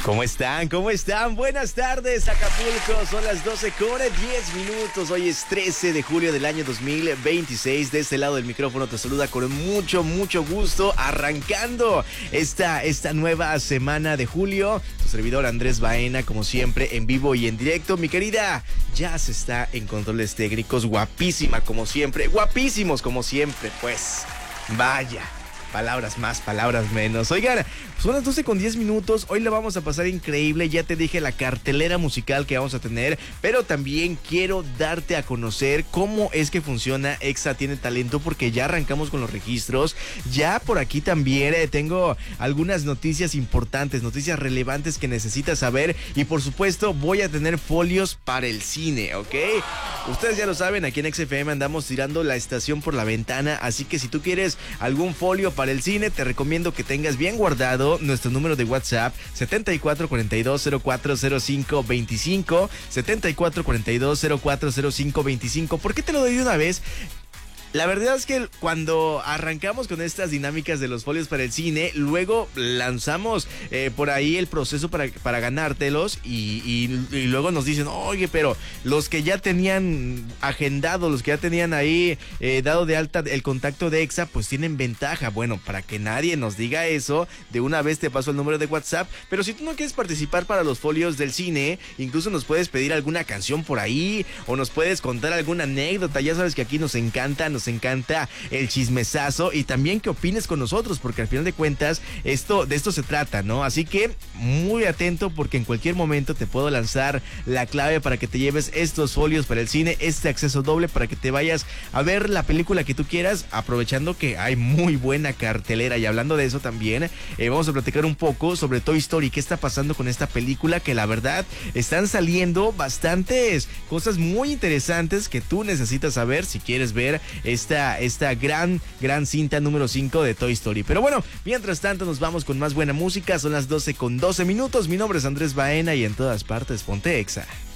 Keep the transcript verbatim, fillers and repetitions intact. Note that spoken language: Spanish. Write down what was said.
¿Cómo están? ¿Cómo están? Buenas tardes, Acapulco. Son las doce con diez minutos. Hoy es trece de julio del año dos mil veintiséis. De este lado del micrófono te saluda con mucho, mucho gusto. Arrancando esta, esta nueva semana de julio. Tu servidor Andrés Baena, como siempre, en vivo y en directo. Mi querida Jazz está en controles técnicos. Guapísima, como siempre. Guapísimos, como siempre. Pues, vaya. Palabras más, palabras menos. Oigan, son las doce con diez minutos. Hoy la vamos a pasar increíble. Ya te dije la cartelera musical que vamos a tener, pero también quiero darte a conocer cómo es que funciona Exa Tiene Talento, porque ya arrancamos con los registros. Ya por aquí también eh, tengo algunas noticias importantes, noticias relevantes que necesitas saber. Y por supuesto voy a tener folios para el cine, ¿ok? Ustedes ya lo saben, aquí en X F M andamos tirando la estación por la ventana. Así que si tú quieres algún folio para el cine, te recomiendo que tengas bien guardado nuestro número de WhatsApp setenta y cuatro cuarenta y dos cero cuatro cero cinco veinticinco, setenta y cuatro cuarenta y dos cero cuatro cero cinco veinticinco. ¿Por qué te lo doy de una vez? La verdad es que cuando arrancamos con estas dinámicas de los folios para el cine, luego lanzamos eh, por ahí el proceso para, para ganártelos y, y, y luego nos dicen, oye, pero los que ya tenían agendado, los que ya tenían ahí eh, dado de alta el contacto de Exa, pues tienen ventaja. Bueno, para que nadie nos diga eso, de una vez te paso el número de WhatsApp, pero si tú no quieres participar para los folios del cine, incluso nos puedes pedir alguna canción por ahí o nos puedes contar alguna anécdota. Ya sabes que aquí nos encanta, nos encanta el chismesazo y también que opines con nosotros, porque al final de cuentas esto de esto se trata, ¿no? Así que muy atento, porque en cualquier momento te puedo lanzar la clave para que te lleves estos folios para el cine, este acceso doble para que te vayas a ver la película que tú quieras, aprovechando que hay muy buena cartelera. Y hablando de eso también, eh, vamos a platicar un poco sobre Toy Story, qué está pasando con esta película, que la verdad están saliendo bastantes cosas muy interesantes que tú necesitas saber si quieres ver esta, esta gran, gran cinta número cinco de Toy Story. Pero bueno, mientras tanto nos vamos con más buena música. Son las doce con doce minutos. Mi nombre es Andrés Baena y en todas partes ponte Exa.